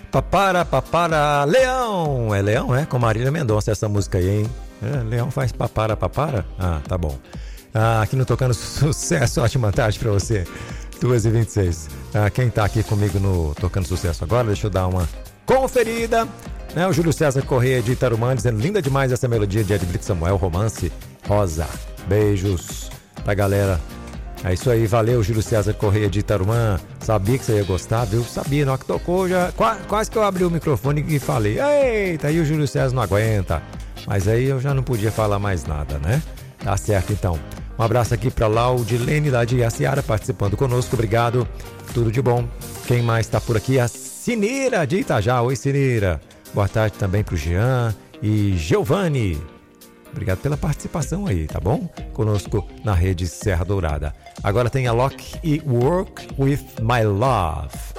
Papara, Leão! É Leão, é? Com Marília Mendonça essa música aí, hein? Leão faz papara. Ah, tá bom. Aqui no Tocando Sucesso, ótima tarde pra você. 2h26. Quem tá aqui comigo no Tocando Sucesso agora, deixa eu dar uma conferida. O Júlio César Corrêa de Itarumã dizendo: linda demais essa melodia de Ed Brito Samuel, Romance Rosa. Beijos pra galera. É isso aí, valeu, Júlio César Corrêa de Itarumã. Sabia que você ia gostar, viu? Sabia, na hora que tocou, já quase que eu abri o microfone e falei: eita, aí o Júlio César não aguenta. Mas aí eu já não podia falar mais nada, né? Tá certo, então. Um abraço aqui pra Laudilene lá de Iaciara participando conosco, obrigado, tudo de bom. Quem mais tá por aqui? A Sinira de Itajá. Oi, Sinira. Boa tarde também pro Jean e Giovanni. Obrigado pela participação aí, tá bom? Conosco na rede Serra Dourada. Agora tem a Loki e Work With My Love.